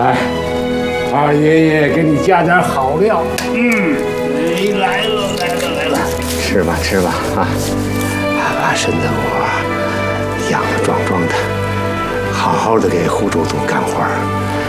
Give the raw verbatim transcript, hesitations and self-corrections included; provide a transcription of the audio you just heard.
来，二爷爷给你加点好料。嗯，哎，来了来了来了，吃吧吃吧啊！把身子骨养得壮壮的，好好的给胡主督干活。